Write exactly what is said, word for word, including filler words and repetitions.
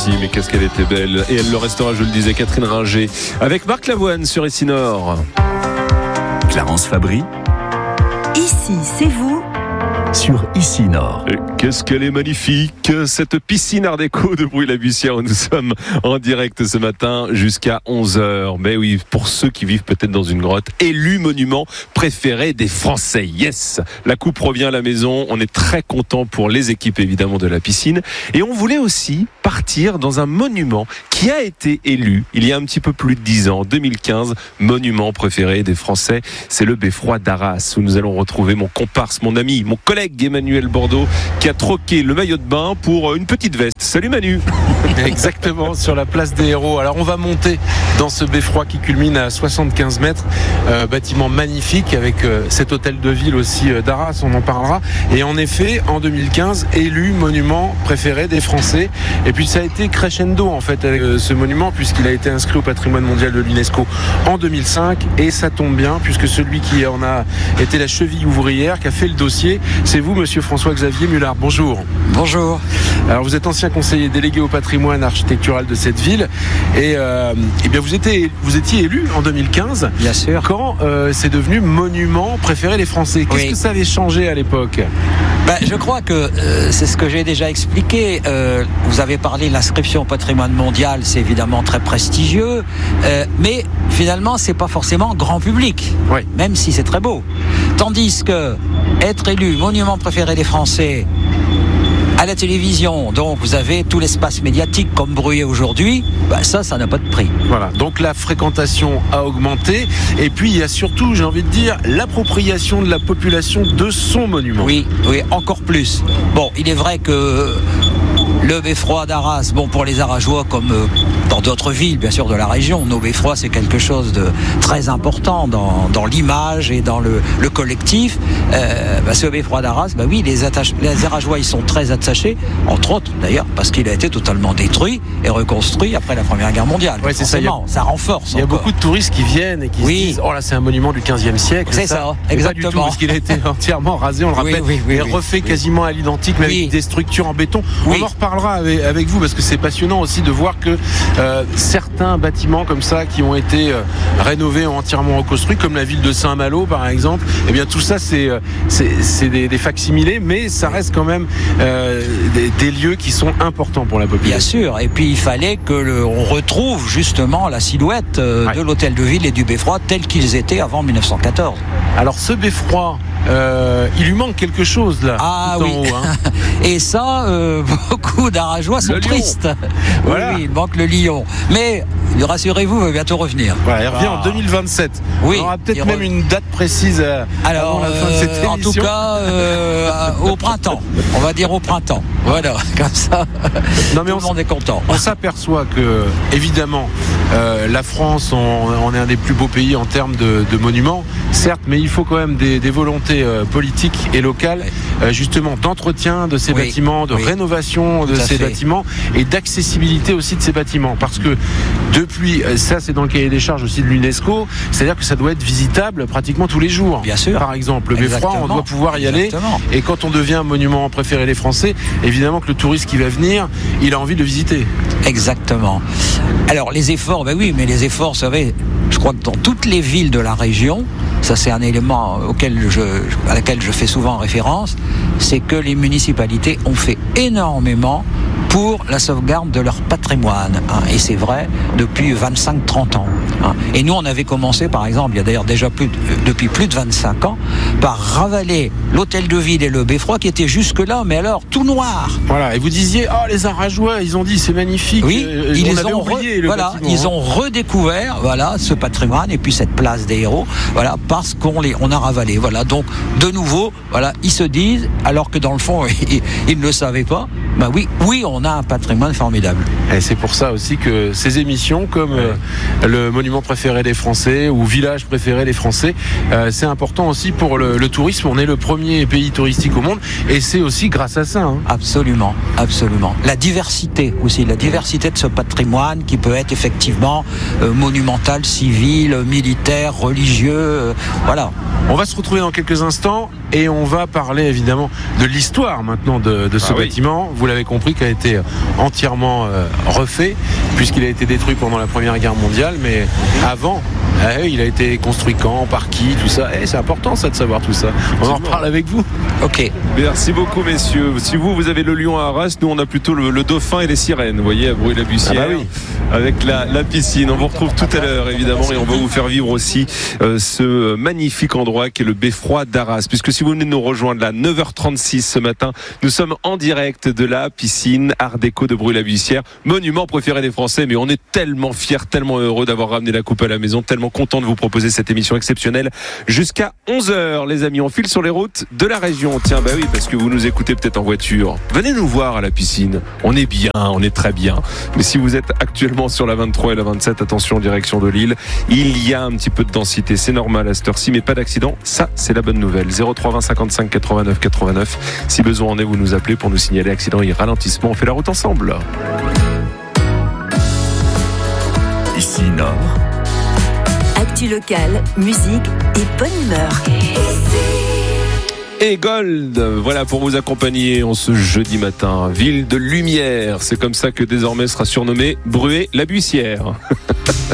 aussi, mais qu'est-ce qu'elle était belle. Et elle le restera, je le disais, Catherine Ringer, avec Marc Lavoine sur Ici Nord. Clarence Fabry. Ici, c'est vous. Sur Ici Nord. Et qu'est-ce qu'elle est magnifique, cette piscine Art déco de Brouille-la-Bussière où nous sommes en direct ce matin jusqu'à onze heures. Mais oui, pour ceux qui vivent peut-être dans une grotte, élu monument préféré des Français. Yes, la coupe revient à la maison. On est très content pour les équipes évidemment de la piscine. Et on voulait aussi partir dans un monument qui a été élu il y a un petit peu plus de dix ans, deux mille quinze, monument préféré des Français. C'est le Beffroi d'Arras où nous allons retrouver mon comparse, mon ami, mon collègue Emmanuel Bordeaux qui a troqué le maillot de bain pour une petite veste. Salut Manu. Exactement, sur la place des Héros. Alors on va monter dans ce beffroi qui culmine à soixante-quinze mètres, euh, bâtiment magnifique avec euh, cet hôtel de ville aussi euh, d'Arras, on en parlera. Et en effet, en deux mille quinze, élu monument préféré des Français. Et puis ça a été crescendo en fait avec euh, ce monument puisqu'il a été inscrit au patrimoine mondial de l'UNESCO en deux mille cinq. Et ça tombe bien puisque celui qui en a été la cheville ouvrière, qui a fait le dossier, c'est vous, monsieur François-Xavier Mullard. Bonjour. Bonjour. Alors vous êtes ancien conseiller délégué au patrimoine architectural de cette ville et, euh, et bien vous étiez, vous étiez élu en deux mille quinze. Bien sûr. Quand euh, c'est devenu monument préféré des Français. Qu'est-ce oui. que ça avait changé à l'époque? Ben, je crois que euh, c'est ce que j'ai déjà expliqué. Euh, vous avez parlé de l'inscription au patrimoine mondial, c'est évidemment très prestigieux, euh, mais finalement c'est pas forcément grand public, oui. même si c'est très beau. Tandis que être élu monument préféré des Français à la télévision, donc vous avez tout l'espace médiatique comme Bruy aujourd'hui, ben ça, ça n'a pas de prix. Voilà, donc la fréquentation a augmenté et puis il y a surtout, j'ai envie de dire, l'appropriation de la population de son monument. Oui, oui, encore plus. Bon, il est vrai que le beffroi d'Arras, bon, pour les Arageois comme euh, dans d'autres villes, bien sûr, de la région, nos beffrois, c'est quelque chose de très important dans, dans l'image et dans le, le collectif. Euh, bah, ce beffroi d'Arras, bah oui, les, attache, les Arageois, ils sont très attachés, entre autres, d'ailleurs, parce qu'il a été totalement détruit et reconstruit après la Première Guerre mondiale. Ouais, c'est ça, y a, ça renforce. Il y a encore. beaucoup de touristes qui viennent et qui oui. se disent, oh là, c'est un monument du quinzième siècle. C'est ça, ça exactement. Pas du tout, parce qu'il a été entièrement rasé, on le rappelle, oui, oui, oui, et oui, refait oui. quasiment à l'identique, mais oui. avec des structures en béton. Oui. On en reparlera avec, avec vous, parce que c'est passionnant aussi de voir que euh, certains bâtiments comme ça qui ont été euh, rénovés, entièrement reconstruits, comme la ville de Saint-Malo par exemple, et eh bien tout ça c'est, c'est, c'est des, des facsimilés, mais ça reste quand même euh, des, des lieux qui sont importants pour la population. Bien sûr, et puis il fallait que le, on retrouve justement la silhouette euh, ouais. de l'hôtel de ville et du beffroi tels qu'ils étaient avant mille neuf cent quatorze. Alors ce beffroi, euh, il lui manque quelque chose là. Ah tout oui. En haut, hein. Et ça, euh, beaucoup d'Arageois sont tristes. Voilà. Oui, il manque le lion. Mais rassurez-vous, il va bientôt revenir. Voilà, il revient ah. en deux mille vingt-sept. Oui, on aura peut-être re... même une date précise à, Alors, avant la fin de cette euh, émission. En tout cas, euh, au printemps. On va dire au printemps. Voilà, comme ça, non, mais tout on le monde est content. On s'aperçoit que, évidemment, euh, la France, on, on est un des plus beaux pays en termes de, de monuments, certes, mais il faut quand même des, des volontés euh, politiques et locales, euh, justement, d'entretien de ces oui. bâtiments, de oui. rénovation de tout ces fait. bâtiments et d'accessibilité aussi de ces bâtiments. Parce que depuis, ça c'est dans le cahier des charges aussi de l'UNESCO, c'est-à-dire que ça doit être visitable pratiquement tous les jours. Bien sûr. Par exemple, le beffroi, on doit pouvoir y Exactement. aller. Et quand on devient un monument préféré des Français, évidemment que le touriste qui va venir, il a envie de le visiter. Exactement. Alors les efforts, ben oui, mais les efforts, vous savez, je crois que dans toutes les villes de la région, ça c'est un élément auquel je, à laquelle je fais souvent référence, c'est que les municipalités ont fait énormément pour la sauvegarde de leur patrimoine. Hein, et c'est vrai depuis vingt-cinq à trente ans. Hein. Et nous, on avait commencé, par exemple, il y a d'ailleurs déjà plus de, depuis plus de vingt-cinq ans, par ravaler l'hôtel de ville et le beffroi qui étaient jusque-là, mais alors tout noir. Voilà, et vous disiez, oh les Arageois, ils ont dit c'est magnifique. Oui, euh, ils, on les avait ont, oublié re, le voilà, bâtiment, ils hein. ont redécouvert voilà, ce patrimoine et puis cette place des héros, voilà, parce qu'on les, on a ravalé. Voilà, donc, de nouveau, voilà, ils se disent, alors que dans le fond, ils, ils ne le savaient pas, bah oui, oui, on a un patrimoine formidable. Et c'est pour ça aussi que ces émissions, comme ouais. euh, le monument préféré des Français ou village préféré des Français, euh, c'est important aussi pour le, le tourisme. On est le premier pays touristique au monde et c'est aussi grâce à ça. Hein. Absolument, absolument. La diversité aussi, la diversité de ce patrimoine qui peut être effectivement euh, monumental, civil, militaire, religieux, euh, voilà. On va se retrouver dans quelques instants et on va parler évidemment de l'histoire maintenant de, de ce ah bâtiment. Oui. vous l'avez compris, qui a été entièrement euh, refait, puisqu'il a été détruit pendant la Première Guerre mondiale, mais avant, eh, il a été construit quand, par qui, tout ça. Eh, c'est important ça de savoir tout ça. On en reparle avec vous. Ok. Merci beaucoup, messieurs. Si vous, vous avez le lion à Arras, nous, on a plutôt le, le dauphin et les sirènes, vous voyez, à Bruy-la-Bussière, ah bah oui. avec la, la piscine. On vous retrouve tout à l'heure, évidemment, et on va vous faire vivre aussi euh, ce magnifique endroit qui est le beffroi d'Arras. Puisque si vous venez de nous rejoindre là, neuf heures trente-six ce matin, nous sommes en direct de la piscine Art Déco de Bruy-la-Bussière, monument préféré des Français, mais on est tellement fiers, tellement heureux d'avoir ramené la coupe à la maison, tellement content de vous proposer cette émission exceptionnelle jusqu'à onze heures, les amis. On file sur les routes de la région. Tiens, bah oui, parce que vous nous écoutez peut-être en voiture. Venez nous voir à la piscine. On est bien, on est très bien. Mais si vous êtes actuellement sur la vingt-trois et la vingt-sept, attention, direction de Lille, il y a un petit peu de densité. C'est normal à cette heure-ci, mais pas d'accident. Ça, c'est la bonne nouvelle. zéro trois vingt cinquante-cinq quatre-vingt-neuf quatre-vingt-neuf. Si besoin en est, vous nous appelez pour nous signaler accident et ralentissement. On fait la route ensemble. Ici Nord. Actu locale, musique et bonne humeur. Et Gold, voilà pour vous accompagner en ce jeudi matin. Ville de lumière, c'est comme ça que désormais sera surnommée Bruy-la-Bussière.